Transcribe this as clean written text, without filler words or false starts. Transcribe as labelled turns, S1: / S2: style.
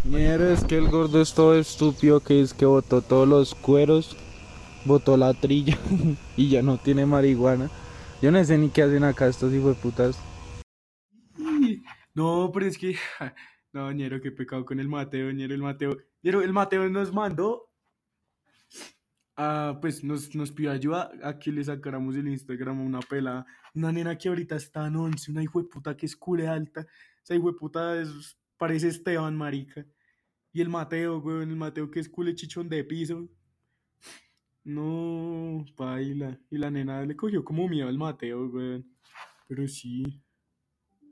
S1: Mierda, es que el gordo es todo estúpido que es que botó todos los cueros, botó la trilla y ya no tiene marihuana. Yo no sé ni qué hacen acá estos hijueputas.
S2: Y- No, pero es que, no, ñero, qué pecado con el Mateo, ñero, ñero, el Mateo nos mandó, pues nos pidió ayuda a que le sacáramos el Instagram a una pelada, una nena que ahorita está en 11, una hijueputa que es cule alta, esa hijueputa parece Esteban, marica, y el Mateo, weón, el Mateo que es cule chichón de piso, no, paila, y la nena le cogió como miedo al Mateo, weón, pero sí.